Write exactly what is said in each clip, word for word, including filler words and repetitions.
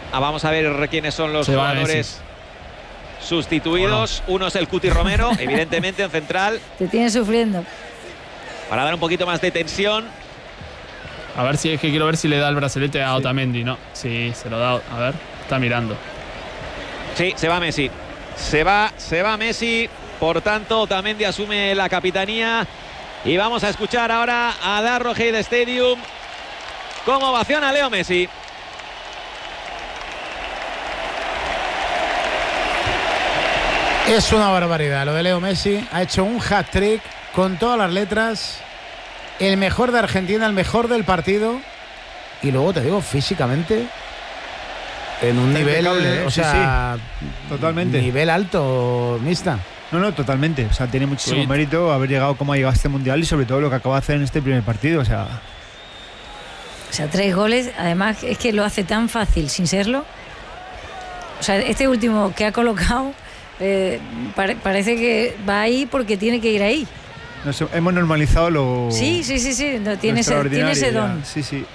Ah, vamos a ver quiénes son los Se va jugadores Messi. sustituidos. Bueno. Uno es el Cuti Romero, evidentemente en central, Te tiene sufriendo. para dar un poquito más de tensión. A ver si es que quiero ver si le da el brazalete a Otamendi, ¿no? Sí, se lo da. A ver, está mirando. Sí, se va Messi. Se va, se va Messi. Por tanto, Otamendi asume la capitanía. Y vamos a escuchar ahora a Darrogate Stadium con ovación a Leo Messi. Es una barbaridad lo de Leo Messi. Ha hecho un hat-trick con todas las letras. El mejor de Argentina, el mejor del partido. Y luego te digo, físicamente, en un Está nivel, impecable, ¿eh? o Sí, sea, sí. Totalmente. nivel alto, Mista. No, no, totalmente. O sea, tiene muchísimo Sí. mérito haber llegado como ha llegado a este mundial y sobre todo lo que acaba de hacer en este primer partido. O sea, O sea, tres goles, además es que lo hace tan fácil sin serlo. O sea, este último que ha colocado eh, pare- parece que va ahí porque tiene que ir ahí. nos hemos normalizado lo. Sí, sí, sí, sí, no, lo tiene, ese, tiene ese extraordinario don. ya. Sí, sí.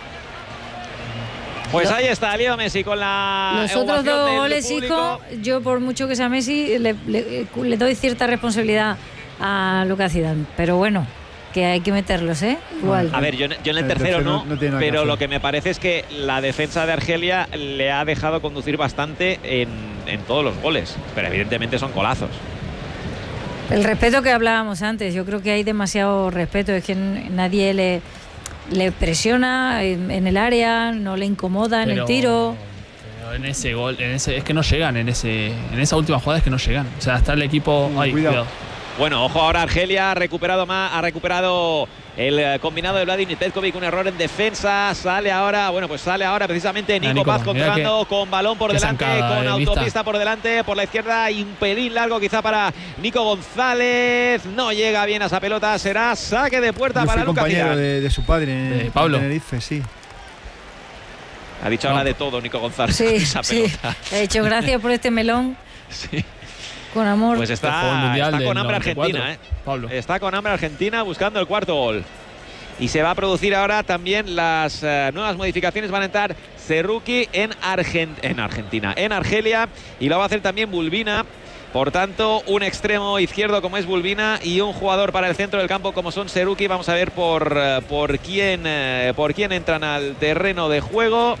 Pues Lo- ahí está Leo Messi con la Los otros ovación dos del goles, público. hijo, yo por mucho que sea Messi, le, le- le doy cierta responsabilidad a Lucas Zidane. Pero bueno, que hay que meterlos, ¿eh? Igual. A ver, yo, yo en el El tercero, tercero no, no tiene nada que pero hacer. lo que me parece es que la defensa de Argelia le ha dejado conducir bastante en, en todos los goles. Pero evidentemente son golazos. El respeto que hablábamos antes, yo creo que hay demasiado respeto, es que n- nadie le, le presiona en, en el área, no le incomoda en Pero- el tiro. pero en ese gol, en ese, es que no llegan en ese, en esa última jugada es que no llegan. O sea, está el equipo. Mm, Ay, cuidado. cuidado. Bueno, ojo ahora Argelia ha recuperado más, ha recuperado el eh, combinado de Vladimir Petkovic, un error en defensa, sale ahora, bueno, pues sale ahora precisamente Nico, Nico, Paz mira controlando con balón por qué delante, zancada con de vista. autopista por delante, por la izquierda y un pelín largo quizá para Nico González, no llega bien a esa pelota, será saque de puerta Yo para fui Lucas compañero Zidane. de, de su padre en, De Pablo. en Tenerife, sí. Ha dicho No. ahora de todo Nico González con Sí, esa sí. pelota. He dicho gracias por este melón, Sí. con amor. Pues Este fue el está, mundial está del con hambre noventa y cuatro, Argentina, ¿eh? Pablo. Está con hambre Argentina buscando el cuarto gol. Y se va a producir ahora también las eh, nuevas modificaciones. Van a entrar Cerruqui en, Argen- en Argentina, en Argelia. Y lo va a hacer también Bulbina. Por tanto, un extremo izquierdo como es Bulbina y un jugador para el centro del campo como son Cerruqui. Vamos a ver por, eh, por, quién, eh, por quién entran al terreno de juego.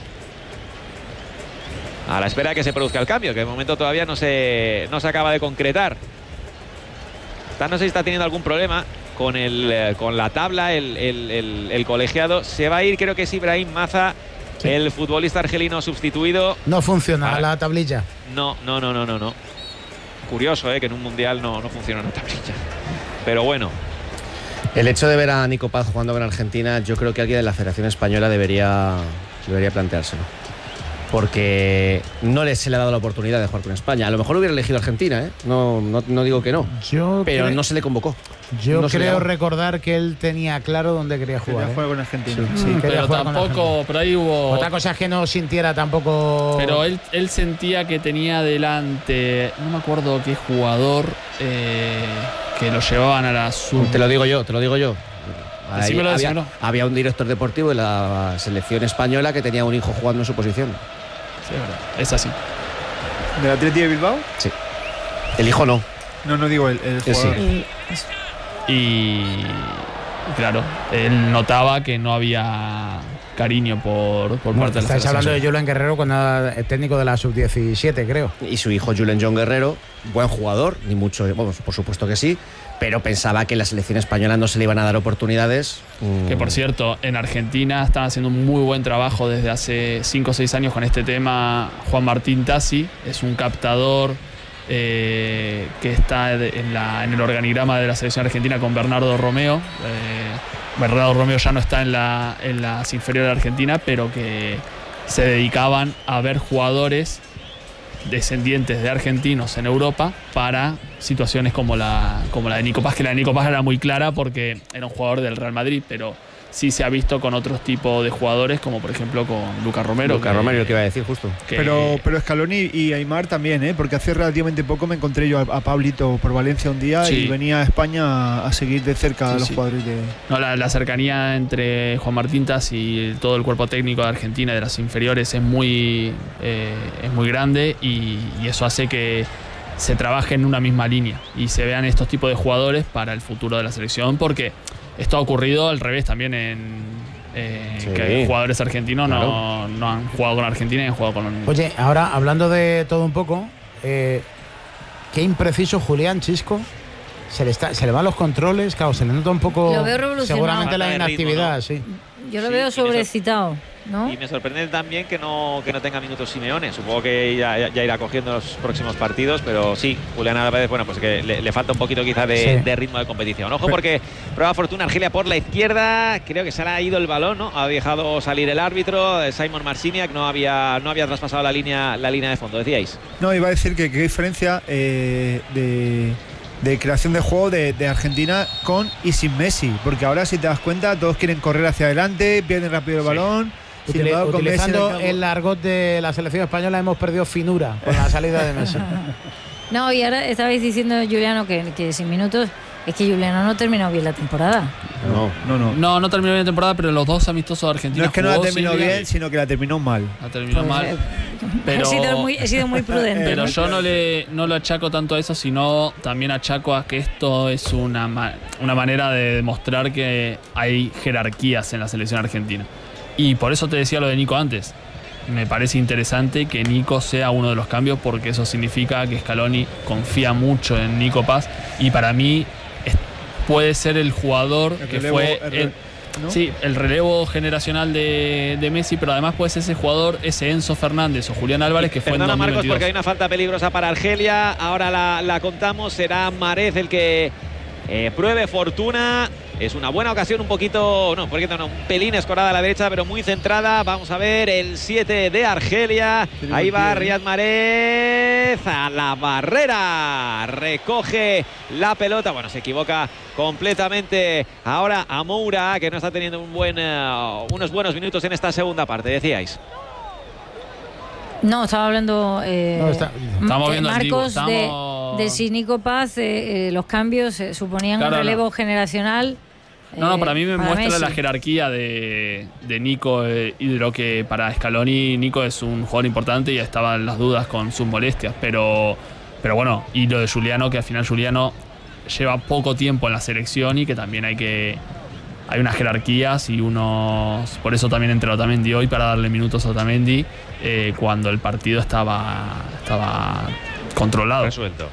A la espera de que se produzca el cambio, que de momento todavía no se, no se acaba de concretar. Está, no sé si está teniendo algún problema con, el, eh, con la tabla, el, el- el- el colegiado. Se va a ir, creo que es Ibrahim Maza, Sí. el futbolista argelino sustituido. No funciona Vale. la tablilla. No, no, no, no, no, no. Curioso, ¿eh? Que en un mundial no, no funciona una tablilla. Pero bueno, El hecho de ver a Nico Paz jugando con Argentina, yo creo que alguien de la Federación Española debería, debería planteárselo. Porque no le se le ha dado la oportunidad de jugar con España. A lo mejor hubiera elegido Argentina, ¿eh? No, no, no digo que no. Yo, Pero cre- no se le convocó. yo no se le creo daba. recordar que él tenía claro dónde quería Que jugar. ya ¿eh? juega con Argentina. Sí. Sí. quería Pero jugar con tampoco, por ahí hubo. Otra cosa es que no sintiera tampoco. Pero él, él sentía que tenía delante, no me acuerdo qué jugador, eh, que lo llevaban a la sub. Te lo digo yo, te lo digo yo. Ahí Decímelo, había, decímelo. había un director deportivo de la selección española que tenía un hijo jugando en su posición. Sí, es verdad, es así. ¿Del Atleti de Bilbao? Sí. El hijo no. No, no digo el, el Sí. jugador. Y eso. Y claro, él notaba que no había cariño por, por Bueno, parte de la estáis federación. hablando de Julen Guerrero cuando era el técnico de la sub diecisiete, creo. Y su hijo Julen John Guerrero, buen jugador, ni mucho, bueno, por supuesto que sí, pero pensaba que en la selección española no se le iban a dar oportunidades. Mm, Que por cierto, en Argentina están haciendo un muy buen trabajo desde hace cinco o seis años con este tema. Juan Martín Tassi es un captador eh, que está de- en, la- en el organigrama de la selección argentina con Bernardo Romeo. Eh, Bernardo Romeo ya no está en, la, en las inferiores de Argentina, pero que se dedicaban a ver jugadores descendientes de argentinos en Europa para situaciones como la, como la de Nico Paz, que la de Nico Paz era muy clara porque era un jugador del Real Madrid, pero sí se ha visto con otros tipos de jugadores, como por ejemplo con Lucas Romero. Lucas Romero, lo que iba a decir justo. Que, Pero, pero Scaloni y Aimar también, ¿eh? Porque hace relativamente poco me encontré yo a, a Pablito por Valencia un día Sí. y venía a España a, a seguir de cerca Sí, a los sí. jugadores de... No, la, la cercanía entre Juan Martín Tassi y todo el cuerpo técnico de Argentina, de las inferiores, es muy, eh, es muy grande y, y eso hace que se trabaje en una misma línea y se vean estos tipos de jugadores para el futuro de la selección, porque esto ha ocurrido al revés también en eh, Sí. que jugadores argentinos Claro. no, no han jugado con Argentina y han jugado con... Oye, ahora hablando de todo un poco, eh, qué impreciso Julián Chisco. Se le, está, se le van los controles, claro, se le nota un poco. Lo veo revolucionado. Seguramente la Falta de ritmo, inactividad, ¿no? sí. Yo lo Sí, veo y me sor- sobrecitado, ¿no? Y me sorprende también que no, que no tenga minutos Simeone. Supongo que ya, ya- ya irá cogiendo los próximos partidos, pero sí, Julián Álvarez, bueno, pues que le, le falta un poquito quizá de, Sí. de ritmo de competición. Ojo, Pero- porque prueba fortuna Argelia por la izquierda. Creo que se le ha ido el balón, ¿no? Ha dejado salir el árbitro, Simon Marciniak, no había, no había traspasado la línea, la línea de fondo, decíais. No, iba a decir que qué diferencia eh, de, de creación de juego de, de Argentina con y sin Messi, porque ahora si te das cuenta todos quieren correr hacia adelante, pierden rápido el Sí. balón. Sin Utili- embargo, con Messi en el utilizando campo- el argot de la selección española, hemos perdido finura con la salida de Messi. No, y ahora estabais diciendo, Juliano, que, que sin minutos. Es que Juliano no ha terminado bien la temporada. No. No, no. No, no terminó bien la temporada, pero los dos amistosos de Argentina No es que no la jugó terminó Silvia, bien, sino que la terminó mal. la terminó Pues, mal. eh, Pero- he, sido muy, he sido muy prudente. Pero ¿no? yo no le no lo achaco tanto a eso, sino también achaco a que esto es una, ma- una manera de demostrar que hay jerarquías en la selección argentina. Y por eso te decía lo de Nico antes. Me parece interesante que Nico sea uno de los cambios, porque eso significa que Scaloni confía mucho en Nico Paz y para mí es- puede ser el jugador El que relevo, fue el re- el- ¿no? sí, el relevo generacional de, de Messi, pero además puede ser ese jugador, ese Enzo Fernández o Julián Álvarez que fue Perdona, en Marcos, dos mil veintidós. porque hay una falta peligrosa para Argelia. Ahora la, la contamos. Será Marez el que eh, pruebe fortuna. Es una buena ocasión, un poquito, no, un poquito no, un pelín escorada a la derecha, pero muy centrada. Vamos a ver el siete de Argelia. Tiene Ahí buen va pie, ¿eh? Riyad Mahrez a la barrera. Recoge la pelota. Bueno, se equivoca completamente ahora a Moura, que no está teniendo un buen, eh, unos buenos minutos en esta segunda parte, decíais. No, estaba hablando eh, No, está- Estamos eh, viendo el Dibu, Marcos de, estamos- de si Nico Paz, eh, eh, los cambios eh, suponían Claro, un relevo no. generacional. No, no, eh, para mí me muestra Messi. la jerarquía de, de Nico eh, y de lo que para Scaloni Nico es un jugador importante y estaban las dudas con sus molestias, pero, pero bueno, y lo de Juliano, que al final Juliano lleva poco tiempo en la selección y que también hay que hay unas jerarquías y unos, por eso también entró Otamendi hoy para darle minutos a Otamendi eh, cuando el partido estaba, estaba controlado. Resuelto.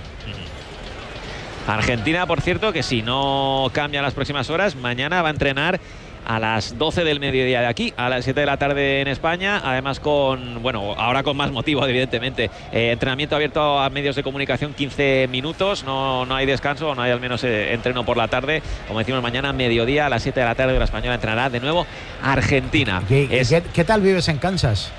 Argentina, por cierto, que si no cambia en las próximas horas, mañana va a entrenar a las doce del mediodía de aquí, a las siete de la tarde en España, además con, bueno, ahora con más motivo, evidentemente. Eh, entrenamiento abierto a medios de comunicación, quince minutos, no, no hay descanso, no hay al menos eh, entreno por la tarde. Como decimos, mañana mediodía a las siete de la tarde, la española entrenará de nuevo Argentina. ¿Qué, Es qué- qué tal vives en Kansas?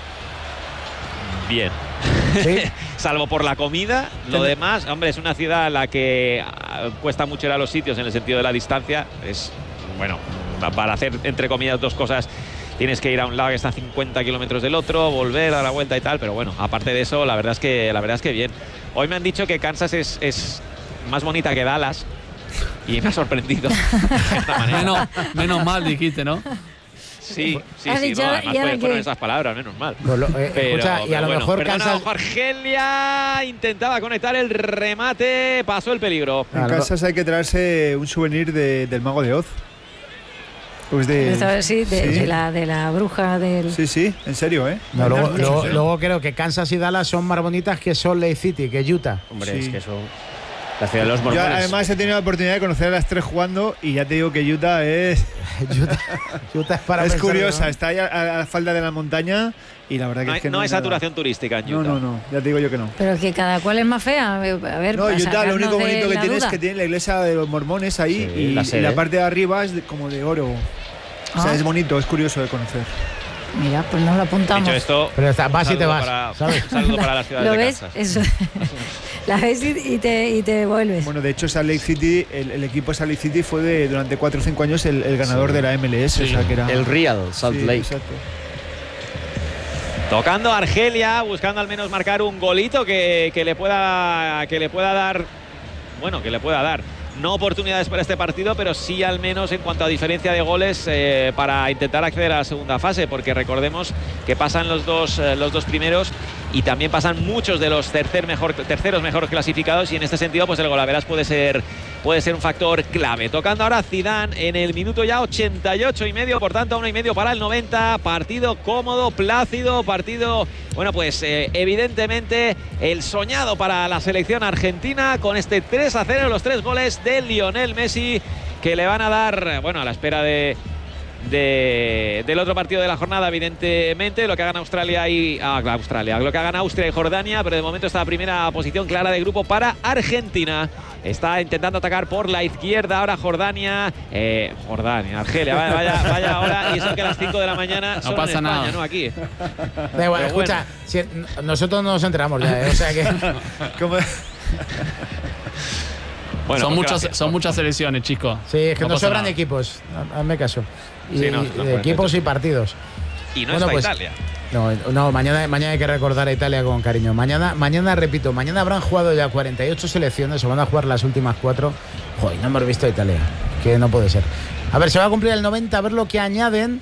bien. ¿Sí? Salvo por la comida, lo demás, hombre, es una ciudad a la que ah, cuesta mucho ir a los sitios en el sentido de la distancia. Es, bueno, para hacer, entre comillas, dos cosas, tienes que ir a un lado que está a cincuenta kilómetros del otro, volver a la vuelta y tal, pero bueno, aparte de eso, la verdad es que, la verdad es que bien. Hoy me han dicho que Kansas es, es más bonita que Dallas y me ha sorprendido. de esta manera. Menos, menos mal dijiste, ¿no? Sí, sí, Has sí, dicho, no, y además ahora fue- fueron que- esas palabras, menos mal. Pues lo- eh, Pero, escucha, y a pero lo bueno, mejor perdona, Kansas. ojo, Argelia intentaba conectar el remate, pasó el peligro. En Ah, no. Kansas hay que traerse un souvenir de- del Mago de Oz. Pues de, Esta vez sí, de, sí. de la, de la bruja del. Sí, sí, en serio, ¿eh? No, luego, norte. luego- Sí. luego creo que Kansas y Dallas son más bonitas que Salt Lake City, que Utah. Hombre, Sí. es que eso. La ciudad de los Yo mormones. además he tenido la oportunidad de conocer a las tres jugando y ya te digo que Utah es, Utah, Utah es para es pensar, curiosa, ¿no? está ahí a, a la falda de la montaña y la verdad que No hay, es que no hay es nada. saturación turística en No, Utah. no, no, ya te digo yo que no. Pero que cada cual es más fea. A ver, No, para Utah lo sacarnos único de bonito que la tiene es duda. que tiene la iglesia de los mormones ahí Sí, y, la y sede. la parte de arriba es de- como de oro. O sea, Ah. es bonito, es curioso de conocer. Mira, pues nos lo apuntamos. Dicho esto, Pero está, vas y te vas, para, ¿sabes? un saludo para las ciudades ¿Lo de ves? Kansas. Eso. La ves y y te, y te vuelves. Bueno, de hecho, Salt Lake City, el, el equipo de Salt Lake City fue de, durante cuatro o cinco años el, el ganador Sí. de la M L S. Sí. O sea, que era, El Real Salt sí, Lake. exacto. Tocando a Argelia, buscando al menos marcar un golito que, que le pueda que le pueda dar, bueno, que le pueda dar no oportunidades para este partido, pero sí al menos en cuanto a diferencia de goles eh, para intentar acceder a la segunda fase, porque recordemos que pasan los dos eh, los dos primeros y también pasan muchos de los tercer mejor, terceros mejor clasificados, y en este sentido pues el golaveras puede ser puede ser un factor clave. Tocando ahora Zidane en el minuto ya ochenta y ocho y medio, por tanto uno y medio para el noventa. Partido cómodo, plácido, partido, bueno pues eh, evidentemente el soñado para la selección argentina, con este tres a cero, los tres goles de Lionel Messi, que le van a dar, bueno, a la espera de De, del otro partido de la jornada, evidentemente, lo que hagan Australia y ah, Australia, lo que hagan Austria y Jordania, pero de momento está la primera posición clara de grupo para Argentina. Está intentando atacar por la izquierda ahora Jordania, eh, Jordania, Argelia, vaya, vaya, vaya ahora, y eso que a las cinco de la mañana son No pasa en España, nada. no aquí. Da igual, Pero escucha, si- nosotros no nos enteramos ya, ¿eh? O sea que. ¿Cómo? Bueno, son, pues muchas, gracias. son muchas selecciones, chicos. Sí, es que No nos pasa sobran nada. equipos. Hazme caso. Y, Sí, no, no y pueden equipos ser. y partidos. Y no Bueno, está pues, Italia. No, no mañana, mañana hay que recordar a Italia con cariño. Mañana, mañana, repito, mañana habrán jugado ya cuarenta y ocho selecciones, o van a jugar las últimas cuatro. Joder, no hemos visto a Italia. Que no puede ser. A ver, se va a cumplir el noventa, a ver lo que añaden.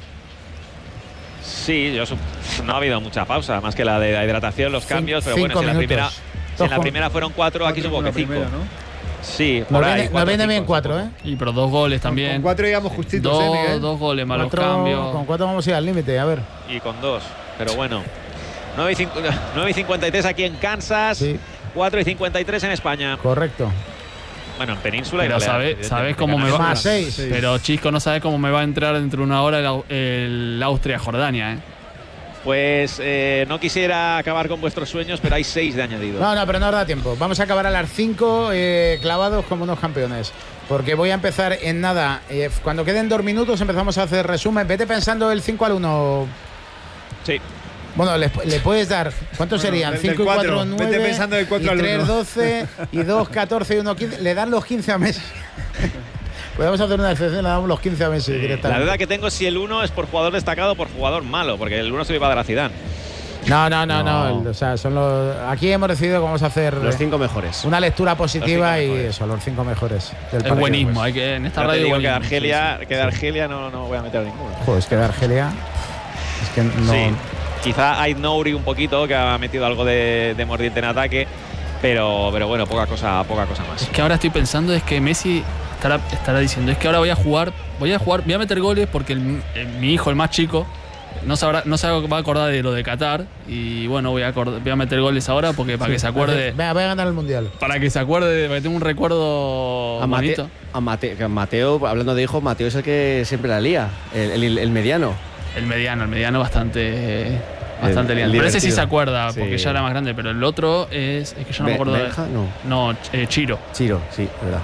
Sí, yo sup- no ha habido mucha pausa, más que la de la hidratación, los Cin- cambios, pero cinco bueno, si en la minutos. primera, si en Todos la con- primera fueron cuatro, aquí Cuatro supongo con que la cinco. primera, ¿no? Sí, por Nos ahí, viene, nos cuatro, viene cinco, bien cuatro, supongo. ¿eh? Y pero dos goles Con, también. con cuatro íbamos justitos, dos, ¿eh, Miguel? dos goles, malos Cuatro- cambios. con cuatro vamos a ir al límite, a ver. Y con dos, pero bueno. nueve y, cincu- nueve y cincuenta y tres aquí en Kansas, Sí, cuatro y cincuenta y tres en España. correcto. Bueno, en Península y Pero Baleares, sabe- evidentemente, ¿sabes cómo me va- Más seis. Sí. Pero Chisco no sabe cómo me va a entrar dentro de una hora el, Au- el Austria-Jordania, ¿eh? Pues eh, no quisiera acabar con vuestros sueños, pero hay seis de añadido. No, no, pero no nos da tiempo. Vamos a acabar a las cinco eh, clavados como unos campeones. Porque voy a empezar en nada. Eh, cuando queden dos minutos empezamos a hacer resumen. Vete pensando el cinco al uno. Sí. Bueno, le, le puedes dar. ¿Cuántos Bueno, serían? del- cinco del y cuatro, cuatro. nueve. Vete pensando del cuatro y al tres, uno. doce. Y dos, catorce y uno, quince. Le dan los quince a Messi. Podemos hacer una excepción, le damos los quince a Messi La directamente. duda que tengo es si el uno es por jugador destacado o por jugador malo, porque el uno se lo iba a dar a Zidane. No, no, no, no. No. O sea, son los. Aquí hemos decidido que vamos a hacer Los eh, cinco mejores. una lectura positiva Los cinco y mejores. eso, los cinco mejores. del Es partido, buenismo, pues. hay que en esta Ya te radio digo que de buenismo, Argelia, sí, sí. que de Argelia no, no voy a meter a ninguno. Joder, es que de Argelia. Es que no. Sí, quizá Ait Nouri un poquito, que ha metido algo de, de mordiente en ataque, pero, pero bueno, poca cosa, poca cosa más. Es que ahora estoy pensando es que Messi estará, estará diciendo, es que ahora voy a jugar, voy a jugar, voy a meter goles porque el- el- mi hijo, el más chico, no sabrá, no se va a acordar de lo de Qatar y bueno, voy a, acord- voy a meter goles ahora porque para que se acuerde, Venga, voy a ganar el mundial. para que se acuerde, para que tenga un recuerdo A, Mate- bonito. a Mate- que Mateo, hablando de hijos, Mateo es el que siempre la lía, el, el- el mediano. El mediano, el mediano bastante bastante El- el liante. Pero ese sí divertido. se acuerda Sí. porque ya era más grande, pero el otro es, es que yo no Be- me acuerdo de- Benja, no. No, eh, Chiro. Chiro, sí, verdad.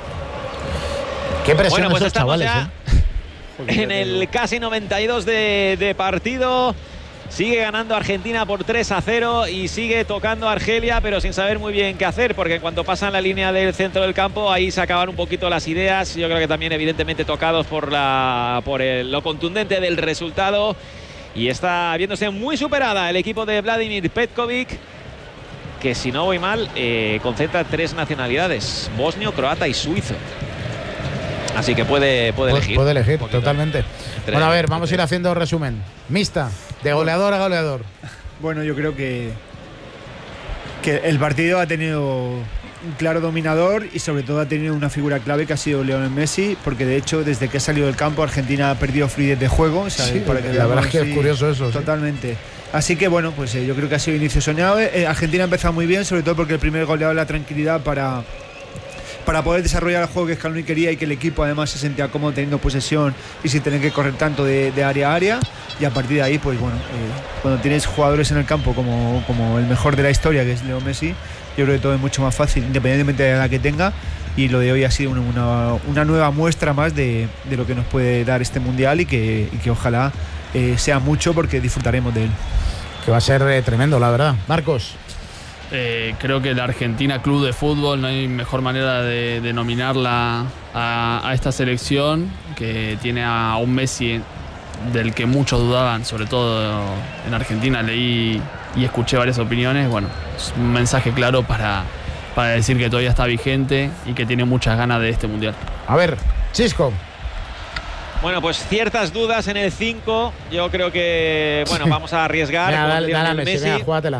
Qué presión Bueno, pues esos estamos chavales, ya ¿eh? en el casi noventa y dos de, de partido. Sigue ganando Argentina por tres a cero y sigue tocando a Argelia, pero sin saber muy bien qué hacer, porque en cuanto pasan la línea del centro del campo, ahí se acaban un poquito las ideas. Yo creo que también evidentemente tocados por, la, por el- lo contundente del resultado. Y está viéndose muy superada el equipo de Vladimir Petkovic, que si no voy mal, eh, concentra tres nacionalidades: bosnio, croata y suizo. Así que puede, puede Pu- elegir. Puede elegir, un poquito. totalmente. Entre- Bueno, a ver, vamos a ir entre- haciendo resumen. Mixta, de goleador a goleador. Bueno, yo creo que, que el partido ha tenido un claro dominador y sobre todo ha tenido una figura clave que ha sido Lionel Messi, porque de hecho desde que ha salido del campo Argentina ha perdido fluidez de juego. O sea, Sí, para que la verdad veamos, es que es sí, curioso eso, sí. Totalmente. Así que bueno, pues eh, yo creo que ha sido inicio soñado. Eh, Argentina ha empezado muy bien, sobre todo porque el primer gol le ha dado la tranquilidad para para poder desarrollar el juego que Scaloni quería y que el equipo además se sentía cómodo teniendo posesión y sin tener que correr tanto de, de área a área. Y a partir de ahí, pues bueno, eh, cuando tienes jugadores en el campo como, como el mejor de la historia, que es Leo Messi, yo creo que todo es mucho más fácil, independientemente de la edad que tenga. Y lo de hoy ha sido una, una, una nueva muestra más de, de lo que nos puede dar este mundial y que, y que ojalá eh, sea mucho, porque disfrutaremos de él. Que va a ser eh, tremendo, la verdad. Marcos. Eh, creo que la Argentina Club de Fútbol, no hay mejor manera de denominarla a, a esta selección, que tiene a un Messi del que muchos dudaban, sobre todo en Argentina. Leí y escuché varias opiniones. Bueno, es un mensaje claro para, para decir que todavía está vigente y que tiene muchas ganas de este Mundial. A ver, Chisco. Bueno, pues ciertas dudas en el cinco. Yo creo que, bueno, vamos a arriesgar. Venga, con dale, dale a Lionel Messi, Messi. venga, júgatela.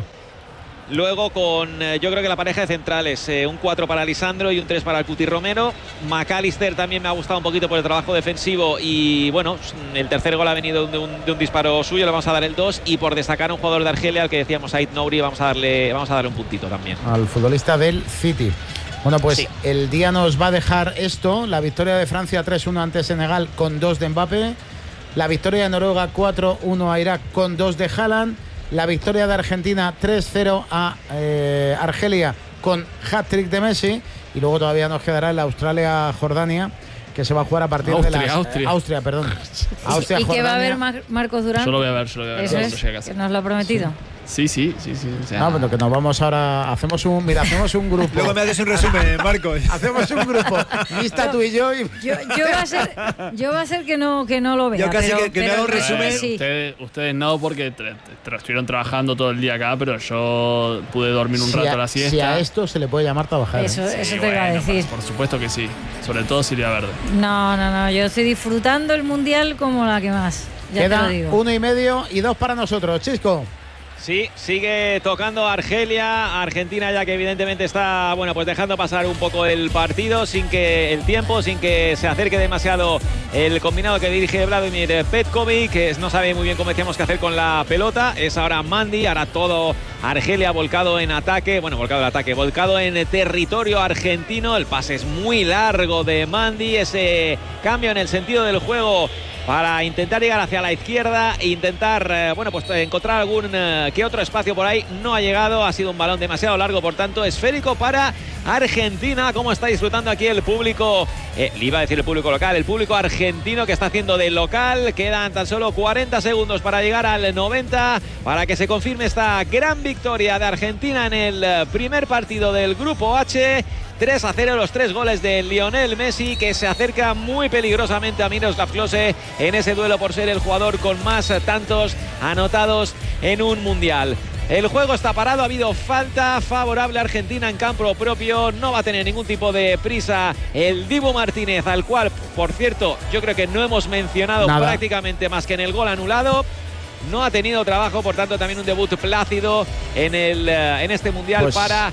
Luego con, eh, yo creo que la pareja de centrales, eh, un cuatro para Lisandro y un tres para el Cuti Romero. McAllister también me ha gustado un poquito por el trabajo defensivo y bueno, el tercer gol ha venido de un, de un disparo suyo, le vamos a dar el dos, y por destacar a un jugador de Argelia, al que decíamos Ait Nouri, vamos a darle, vamos a darle un puntito también. Al futbolista del City. Bueno, pues sí. El día nos va a dejar esto: la victoria de Francia tres uno ante Senegal con dos de Mbappé, la victoria de Noruega cuatro uno a Irak con dos de Haaland, la victoria de Argentina tres cero a eh, Argelia con hat-trick de Messi, y luego todavía nos quedará el Australia-Jordania, que se va a jugar a partir Austria, de las... Austria. Eh, Austria, perdón. Austria, ¿Y qué va a Jordania. ver Mar- Marcos Durán? Yo lo voy a ver, yo lo voy a ver. Eso cuando es, llegue a casa. que nos lo ha prometido. Sí, sí, sí, sí. O sea, No, pero que nos vamos ahora... Hacemos un... Mira, hacemos un grupo. Luego me haces un resumen, Marcos. Hacemos un grupo. Lista tú y yo y... Yo, yo va a ser, yo va a ser que no que no lo vea. Yo casi pero, que- que me pero haga un Messi resumen. sí. Ustedes, ustedes no, porque tra- tra- estuvieron trabajando todo el día acá, pero yo pude dormir un Si rato a, a la siesta. si a esto se le puede llamar trabajar. ¿eh? Eso, Sí, eso te iba a bueno, decir. Por, por supuesto que sí. Sobre todo Siria Verde. No, no, no. Yo estoy disfrutando el mundial como la que más. Ya te Queda lo digo. uno y medio y dos para nosotros. Chisco. Sí, sigue tocando Argelia, Argentina ya que evidentemente está, bueno, pues dejando pasar un poco el partido, sin que el tiempo, sin que se acerque demasiado el combinado que dirige Vladimir Petkovic, que no sabe muy bien cómo decíamos qué hacer con la pelota. Es ahora Mandi, ahora todo Argelia volcado en ataque, bueno, volcado en ataque, volcado en territorio argentino. El pase es muy largo de Mandi, ese cambio en el sentido del juego para intentar llegar hacia la izquierda e intentar, eh, bueno, pues encontrar algún eh, que otro espacio por ahí. No ha llegado, ha sido un balón demasiado largo, por tanto, esférico para Argentina. Como está disfrutando aquí el público, eh, le iba a decir el público local, el público argentino que está haciendo de local. Quedan tan solo cuarenta segundos para llegar al noventa, para que se confirme esta gran victoria de Argentina en el primer partido del Grupo H. tres a cero, los tres goles de Lionel Messi, que se acerca muy peligrosamente a Miroslav Klose en ese duelo por ser el jugador con más tantos anotados en un mundial. El juego está parado, ha habido falta favorable a Argentina en campo propio. No va a tener ningún tipo de prisa el Dibu Martínez, al cual, por cierto, yo creo que no hemos mencionado Nada. prácticamente más que en el gol anulado. No ha tenido trabajo, por tanto también un debut plácido en, el, eh, en este mundial Pues... para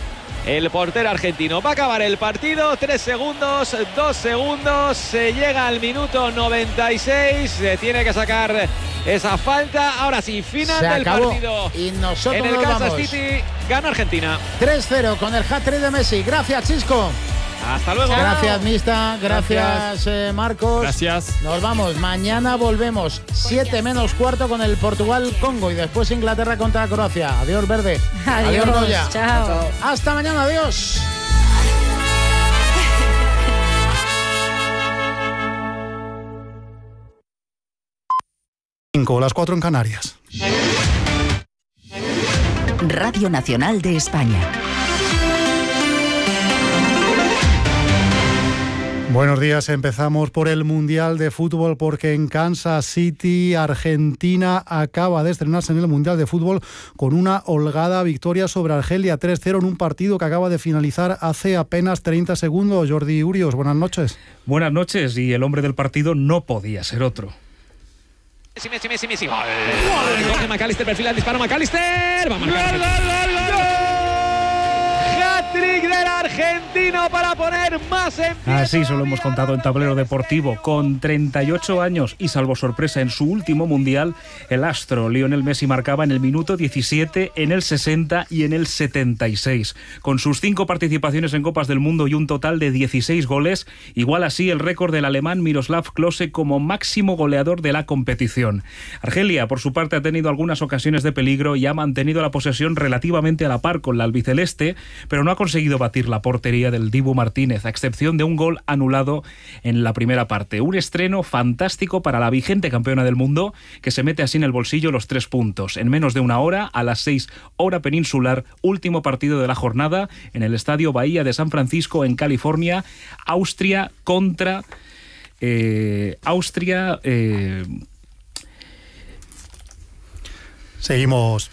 el portero argentino. Va a acabar el partido, tres segundos, dos segundos, se llega al minuto noventa y seis, se tiene que sacar esa falta. Ahora sí, final Se del acabó. partido. Y nosotros En el nos Kansas vamos. City gana Argentina. tres cero con el hat-trick de Messi. Gracias, Chisco. Hasta luego. Chao. Gracias, Mista. Gracias, Gracias. eh, Marcos. Gracias. Nos vamos. Mañana volvemos. siete menos cuarto con el Portugal-Congo y después Inglaterra contra Croacia. Adiós, Verde. Adiós. Goya. Chao. Hasta mañana. Adiós. cinco, las cuatro en Canarias. Radio Nacional de España. Buenos días, empezamos por el Mundial de Fútbol porque en Kansas City, Argentina acaba de estrenarse en el Mundial de Fútbol con una holgada victoria sobre Argelia tres cero en un partido que acaba de finalizar hace apenas treinta segundos. Jordi Urios, buenas noches. Buenas noches, y el hombre del partido no podía ser otro. Messi, Messi, Messi, Messi. Gol. Coge McAllister, perfila el disparo. McAllister. Va a marcar. ¡Gol, gol, gol, gol! Hat-trick del argentino para poner más en pie. Así se lo hemos contado en Tablero Deportivo. Con treinta y ocho años y salvo sorpresa en su último mundial, el astro Lionel Messi marcaba en el minuto diecisiete, en el sesenta y en el setenta y seis. Con sus cinco participaciones en Copas del Mundo y un total de dieciséis goles, igual así el récord del alemán Miroslav Klose como máximo goleador de la competición. Argelia, por su parte, ha tenido algunas ocasiones de peligro y ha mantenido la posesión relativamente a la par con la albiceleste, pero no ha conseguido batir la portería. portería del Dibu Martínez, a excepción de un gol anulado en la primera parte. Un estreno fantástico para la vigente campeona del mundo, que se mete así en el bolsillo los tres puntos. En menos de una hora, a las seis hora peninsular, último partido de la jornada en el Estadio Bahía de San Francisco, en California. Austria contra... Eh, Austria... Eh... Seguimos.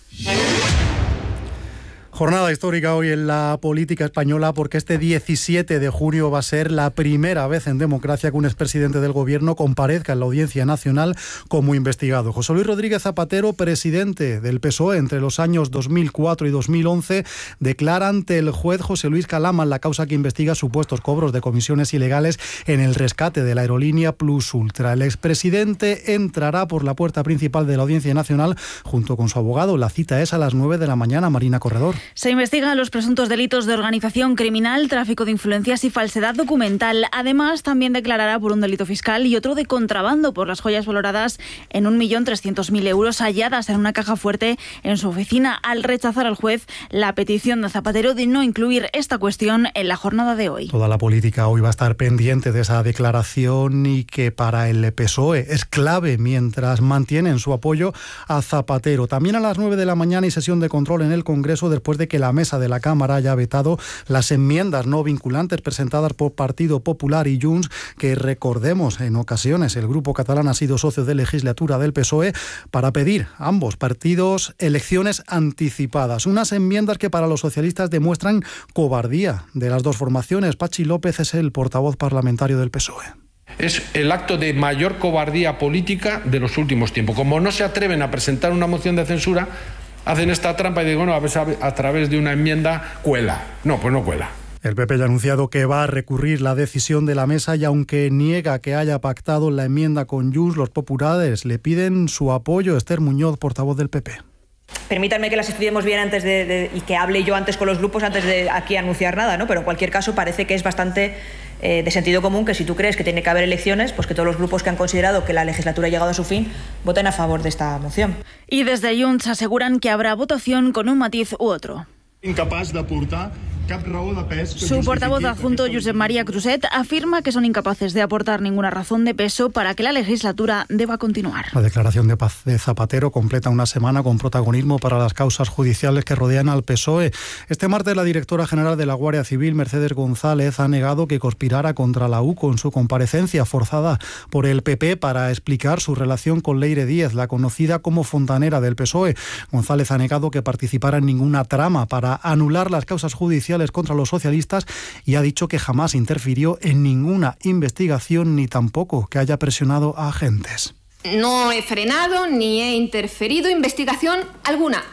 Jornada histórica hoy en la política española, porque este diecisiete de junio va a ser la primera vez en democracia que un expresidente del gobierno comparezca en la Audiencia Nacional como investigado. José Luis Rodríguez Zapatero, presidente del P S O E entre los años dos mil cuatro y dos mil once, declara ante el juez José Luis Calama la causa que investiga supuestos cobros de comisiones ilegales en el rescate de la aerolínea Plus Ultra. El expresidente entrará por la puerta principal de la Audiencia Nacional junto con su abogado. La cita es a las nueve de la mañana. Marina Corredor. Se investigan los presuntos delitos de organización criminal, tráfico de influencias y falsedad documental. Además, también declarará por un delito fiscal y otro de contrabando por las joyas valoradas en un millón trescientos mil euros halladas en una caja fuerte en su oficina, al rechazar al juez la petición de Zapatero de no incluir esta cuestión en la jornada de hoy. Toda la política hoy va a estar pendiente de esa declaración, y que para el P S O E es clave mientras mantienen su apoyo a Zapatero. También a las nueve de la mañana y sesión de control en el Congreso, después de que la mesa de la Cámara haya vetado las enmiendas no vinculantes presentadas por Partido Popular y Junts, que recordemos en ocasiones el grupo catalán ha sido socio de legislatura del P S O E, para pedir a ambos partidos elecciones anticipadas. Unas enmiendas que para los socialistas demuestran cobardía de las dos formaciones. Pachi López es el portavoz parlamentario del P S O E. Es el acto de mayor cobardía política de los últimos tiempos. Como no se atreven a presentar una moción de censura, hacen esta trampa y digo, no, a veces a través de una enmienda cuela. No, pues no cuela. El P P ya ha anunciado que va a recurrir la decisión de la mesa, y aunque niega que haya pactado la enmienda con Junts, los populares le piden su apoyo. Esther Muñoz, portavoz del P P. Permítanme que las estudiemos bien antes de, de, y que hable yo antes con los grupos antes de aquí anunciar nada, ¿no? Pero en cualquier caso parece que es bastante eh, de sentido común que si tú crees que tiene que haber elecciones, pues que todos los grupos que han considerado que la legislatura ha llegado a su fin voten a favor de esta moción. Y desde Junts aseguran que habrá votación con un matiz u otro. Incapaz de aportar cap raó de pes. Su portavoz adjunto, Josep María Cruzet, afirma que son incapaces de aportar ninguna razón de peso para que la legislatura deba continuar. La declaración de paz de Zapatero completa una semana con protagonismo para las causas judiciales que rodean al P S O E. Este martes, la directora general de la Guardia Civil, Mercedes González, ha negado que conspirara contra la U C O en su comparecencia forzada por el P P para explicar su relación con Leire Díez, la conocida como fontanera del P S O E. González ha negado que participara en ninguna trama para anular las causas judiciales contra los socialistas, y ha dicho que jamás interfirió en ninguna investigación ni tampoco que haya presionado a agentes. No he frenado ni he interferido investigación alguna.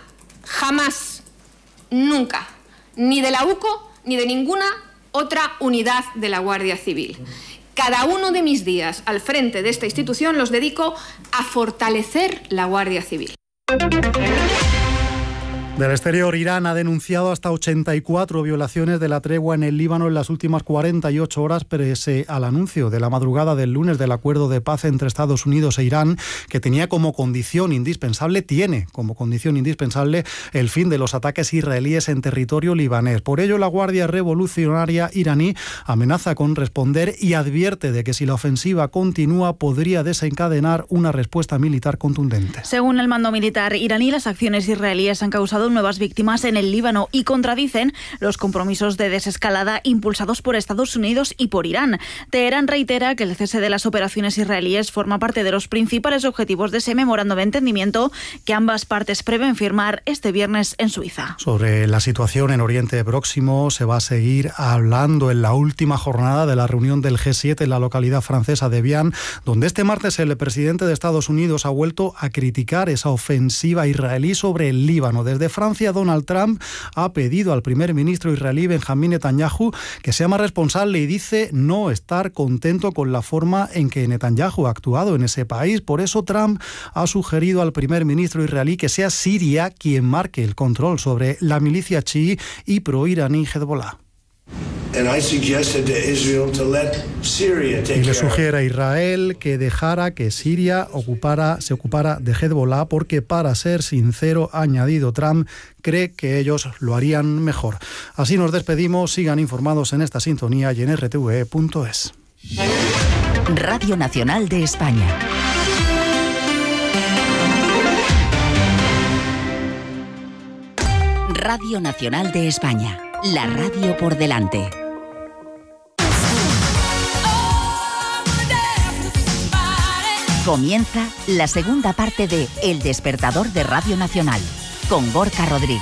Jamás. Nunca. Ni de la U C O ni de ninguna otra unidad de la Guardia Civil. Cada uno de mis días al frente de esta institución los dedico a fortalecer la Guardia Civil. Del exterior, Irán ha denunciado hasta ochenta y cuatro violaciones de la tregua en el Líbano en las últimas cuarenta y ocho horas, pese al anuncio de la madrugada del lunes del acuerdo de paz entre Estados Unidos e Irán, que tenía como condición indispensable, tiene como condición indispensable el fin de los ataques israelíes en territorio libanés. Por ello, la Guardia Revolucionaria iraní amenaza con responder y advierte de que si la ofensiva continúa podría desencadenar una respuesta militar contundente. Según el mando militar iraní, las acciones israelíes han causado nuevas víctimas en el Líbano y contradicen los compromisos de desescalada impulsados por Estados Unidos y por Irán. Teherán reitera que el cese de las operaciones israelíes forma parte de los principales objetivos de ese memorando de entendimiento que ambas partes prevén firmar este viernes en Suiza. Sobre la situación en Oriente Próximo se va a seguir hablando en la última jornada de la reunión del G siete en la localidad francesa de Bian, donde este martes el presidente de Estados Unidos ha vuelto a criticar esa ofensiva israelí sobre el Líbano. Desde Francia, Donald Trump ha pedido al primer ministro israelí Benjamín Netanyahu que sea más responsable y dice no estar contento con la forma en que Netanyahu ha actuado en ese país. Por eso Trump ha sugerido al primer ministro israelí que sea Siria quien marque el control sobre la milicia chií y proiraní Hezbollah. Y le sugiere a Israel que dejara que Siria ocupara, se ocupara de Hezbollah porque, para ser sincero, ha añadido Trump, cree que ellos lo harían mejor. Así nos despedimos. Sigan informados en esta sintonía y en r t v e punto es. Radio Nacional de España. Radio Nacional de España. La radio por delante. Comienza la segunda parte de El Despertador de Radio Nacional, con Gorka Rodríguez.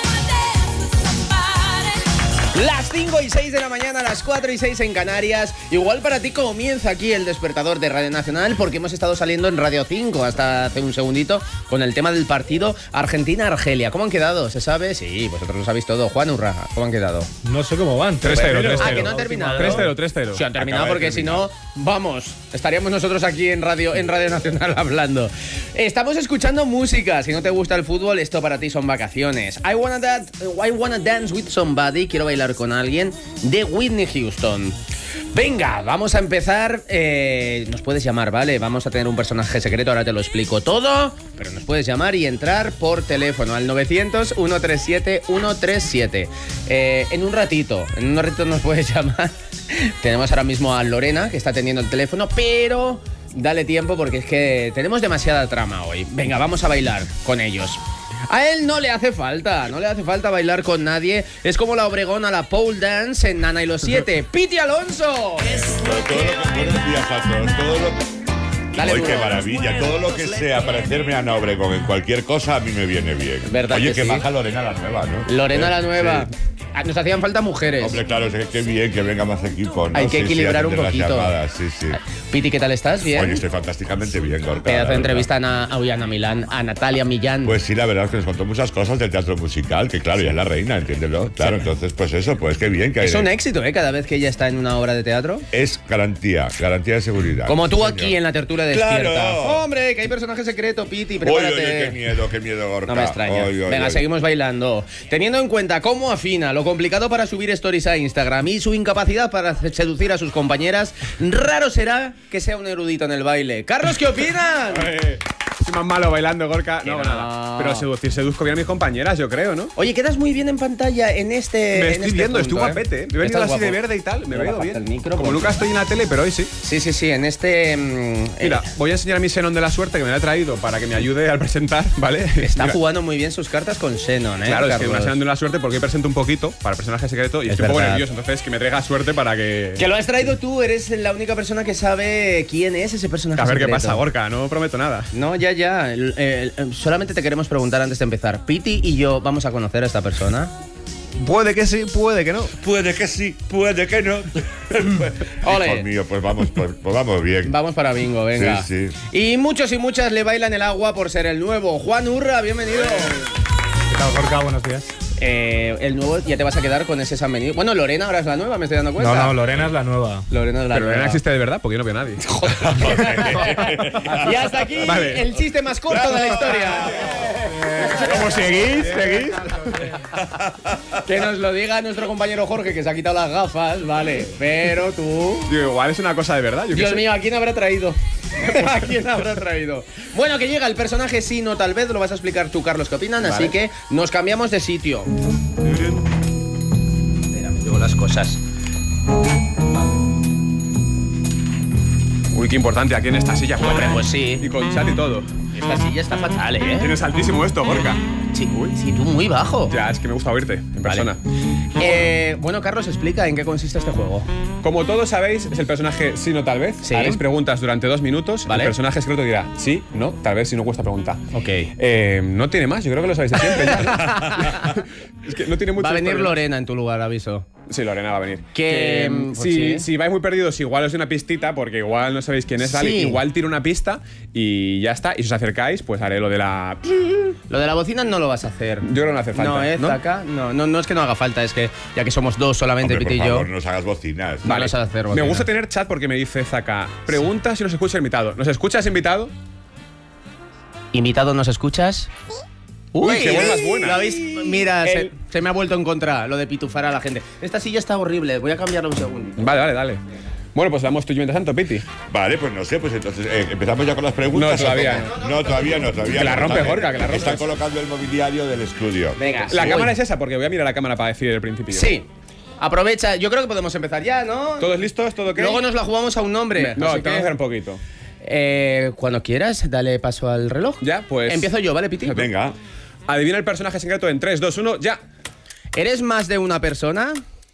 Las cinco y seis de la mañana, las cuatro y seis en Canarias. Igual para ti comienza aquí el Despertador de Radio Nacional, porque hemos estado saliendo en Radio cinco hasta hace un segundito con el tema del partido Argentina-Argelia. ¿Cómo han quedado? ¿Se sabe? Sí, vosotros lo sabéis todo. Juan Urra, ¿cómo han quedado? No sé cómo van. tres cero, tres cero. Ah, que no han terminado. tres cero, tres cero. Sí, han terminado porque si no, vamos, estaríamos nosotros aquí en Radio, en Radio Nacional hablando. Estamos escuchando música. Si no te gusta el fútbol, esto para ti son vacaciones. I wanna, that, I wanna dance with somebody. Quiero bailar con alguien, de Whitney Houston. Venga, vamos a empezar. Eh, nos puedes llamar, ¿vale? Vamos a tener un personaje secreto, ahora te lo explico todo, pero nos puedes llamar y entrar por teléfono al novecientos, ciento treinta y siete, ciento treinta y siete. Eh, en un ratito, en un ratito nos puedes llamar. Tenemos ahora mismo a Lorena, que está atendiendo el teléfono, pero dale tiempo porque es que tenemos demasiada trama hoy. Venga, vamos a bailar con ellos. A él no le hace falta, no le hace falta bailar con nadie. Es como la Obregón a la pole dance en Nana y los siete. ¡Piti Alonso! Buenos días a todos. Todo lo... Dale, ¡Ay, duro. qué maravilla! Todo lo que sea parecerme a Ana Obregón en cualquier cosa a mí me viene bien. ¿Verdad Oye, que que sí? baja Lorena la nueva, ¿no? Lorena ¿Eh? la nueva. Sí. Nos hacían falta mujeres. Hombre, claro, es que qué bien que venga más equipo, ¿no? Hay que Sí, sí, equilibrar un atender las poquito. llamadas, sí, sí. Piti, ¿qué tal estás? ¿Bien? Oye, estoy fantásticamente bien, Gorka. Pedazo la de verdad. entrevista a, Na- a Ana Milán, a Natalia Millán. Pues sí, la verdad es que nos contó muchas cosas del teatro musical, que claro, ella es la reina, entiéndelo. Claro, Sí. entonces, pues eso, pues qué bien que hay. Es un éxito, ¿eh? Cada vez que ella está en una obra de teatro. Es garantía, garantía de seguridad. Como tú Sí, aquí señor. en la tertulia despierta. ¡Claro! Hombre, que hay personaje secreto, Piti, Oye, prepárate. oye, qué miedo, qué miedo, Gorka. No me extraña. Oye, oye, Venga, oye. seguimos bailando. Teniendo en cuenta cómo afina, lo complicado para subir stories a Instagram y su incapacidad para seducir a sus compañeras, raro será que sea un erudito en el baile. Carlos, ¿qué opinan? Soy más malo bailando, Gorka. No, no. nada. Pero seducir, seduzco bien a mis compañeras, yo creo, ¿no? Oye, quedas muy bien en pantalla en este. Me en estoy este viendo, punto, estoy guapete, ¿eh? Me he venido Estás así de guapo. verde y tal, me Pero veo bajaste bien. el micro, Como porque- nunca estoy en la tele, pero hoy sí. Sí, sí, sí, en este. mm, Mira, eh, voy a enseñar mi Xenon de la suerte que me lo he traído para que me ayude al presentar, ¿vale? Está Mira, jugando muy bien sus cartas con Xenon, ¿eh? Claro, es que me Carlos? ha Xenon de la suerte porque hoy presento un poquito para el personaje secreto y Es estoy un poco verdad. nervioso, entonces que me traiga suerte para que. Que lo has traído tú, eres la única persona que sabe quién es ese personaje A ver qué secreto. pasa, Gorka, no prometo nada. No, ya, ya. El- el- el- solamente te queremos preguntar antes de empezar. ¿Piti y yo vamos a conocer a esta persona? Puede que sí, puede que no. Puede que sí, puede que no. Ole. Hijo mío, pues vamos, pues, pues vamos bien. Vamos para bingo, venga. Sí, sí. Y muchos y muchas le bailan el agua por ser el nuevo. Juan Urra, bienvenido. ¿Qué tal, Gorka? Buenos días. Eh, el nuevo, ya te vas a quedar con ese San Benito. Bueno, Lorena ahora es la nueva, me estoy dando cuenta. No, no, Lorena es la nueva. Lorena es la Pero nueva. Lorena existe de verdad porque yo no veo a nadie. Y hasta aquí Vale. el chiste más corto de la historia. ¿Cómo seguís? ¿Seguís? Que nos lo diga nuestro compañero Jorge, que se ha quitado las gafas, vale. Pero tú... Digo, igual es una cosa de verdad. Yo qué Dios sé. mío, ¿a quién habrá traído? ¿A quién habrá traído? Bueno, que llega el personaje sí, no, tal vez, lo vas a explicar tú, Carlos, ¿qué opinan? Vale. Así que nos cambiamos de sitio. Espera, me digo las cosas. Uy, qué importante aquí en esta silla. Hombre, pues sí. Y con chat y todo. Esta silla está fatal, ¿eh? Tienes altísimo esto, Gorka. Sí, sí, tú muy bajo. Ya, es que me gusta oírte en persona. Eh, bueno, Carlos, explica en qué consiste este juego. Como todos sabéis, es el personaje sí, no, tal vez. Sí. Haréis preguntas durante dos minutos. Vale. El personaje secreto dirá sí, no, tal vez, si no cuesta pregunta. Ok. Eh, no tiene más, yo creo que lo sabéis de siempre ya, ¿no? Es que no tiene mucho. Va a venir historia. Lorena en tu lugar, aviso. Sí, Lorena va a venir. Que, mm, pues si, sí. si vais muy perdidos, igual os doy una pistita, porque igual no sabéis quién es, ¿vale? Sí. Igual tiro una pista y ya está. Y si os acercáis, pues haré lo de la. Lo de la bocina no lo vas a hacer. Yo creo que no hace falta. No, ¿eh, Zaka? No, no, no es que no haga falta, es que ya que somos dos solamente, Hombre, Piti por y yo. favor, no nos hagas bocinas. Vale. Vamos a hacer Me bocina. gusta tener chat porque me dice Zaka, pregunta si nos escucha el invitado. ¿Nos escuchas, invitado? ¿Invitado, nos escuchas? Uy, qué buena más buena. ¿Lo habéis? Mira, El- se, se me ha vuelto en contra lo de pitufar a la gente. Esta silla está horrible, voy a cambiarla un segundo. Vale, vale, dale. Bueno, pues damos tú y mientras tanto, Piti. Vale, pues no sé, pues entonces eh, empezamos ya con las preguntas. No, todavía ¿o cómo? No, todavía no, todavía Que la no. rompe, Está- Gorka, que la rompes. Están colocando el mobiliario del estudio. Venga, La sí, cámara voy. es esa, porque voy a mirar la cámara para decir el principio. Sí. Aprovecha, yo creo que podemos empezar ya, ¿no? ¿Todos listos? ¿Todo ok? Luego nos la jugamos a un nombre. No, así tengo que que- hacer un poquito. Eh, cuando quieras, dale paso al reloj. Ya, pues. Empiezo yo, ¿vale, Piti? Venga. Adivina el personaje secreto en tres, dos, uno, ya. ¿Eres más de una persona?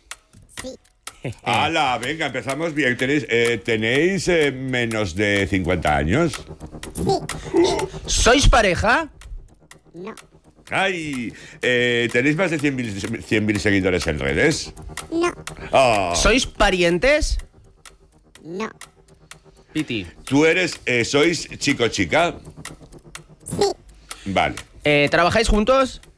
¡Hala! Venga, empezamos bien. ¿Tenéis, eh, ¿tenéis eh, menos de cincuenta años? ¿Sois pareja? ¡Ay! Eh, ¿Tenéis más de cien mil seguidores en redes? No. Ah. ¿Sois parientes? No. Piti. ¿Tú eres, eh, sois chico-chica? Sí. Vale. Eh, ¿Trabajáis juntos?